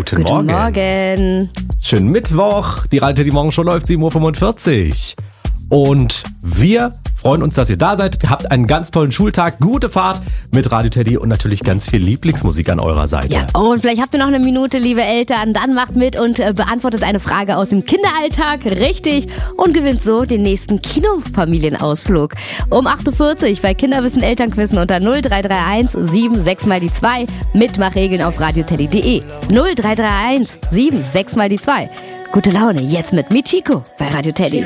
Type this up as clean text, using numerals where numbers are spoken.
Guten Morgen. Schönen Mittwoch. Die Radio Teddy Morgenshow läuft 7.45 Uhr. Und wir freuen uns, dass ihr da seid. Ihr habt einen ganz tollen Schultag, gute Fahrt mit Radio Teddy und natürlich ganz viel Lieblingsmusik an eurer Seite. Ja, und vielleicht habt ihr noch eine Minute, liebe Eltern. Dann macht mit und beantwortet eine Frage aus dem Kinderalltag richtig und gewinnt so den nächsten Kinofamilienausflug. Um 8.40 Uhr bei Kinderwissen Elternquissen unter 0331 76 mal die 2. Mitmachregeln auf radioteddy.de. 0331 76 mal die 2. Gute Laune jetzt mit Michiko bei Radio Teddy.